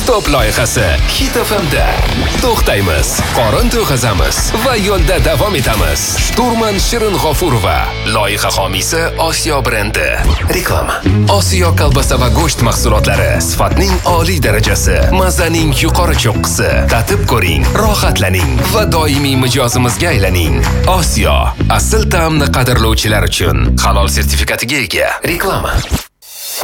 Top loyihasi Hit FM'da. To'xtaymiz, qorin to'g'azamiz va yo'lda davom etamiz. Shturman Shirin G'ofurova, loyiha homiysi Osiyo brendi. Reklama. Osiyo kolbasa va go'sht mahsulotlari sifatning oliy darajasi, mazaning yuqori cho'qqisi. Tatib ko'ring, rohatlaning va doimiy mijozimizga aylaning. Osiyo asl ta'mni qadrlovchilar uchun halol sertifikatiga ega. Reklama.